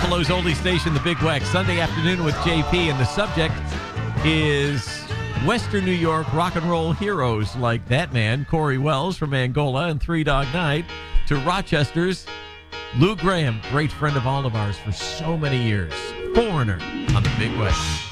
Buffalo's oldie station, the Big Wax, Sunday afternoon with JP, and the subject is Western New York rock and roll heroes like that man, Corey Wells from Angola and Three Dog Night, to Rochester's Lou Graham, great friend of all of ours for so many years. Foreigner on the Big Wax.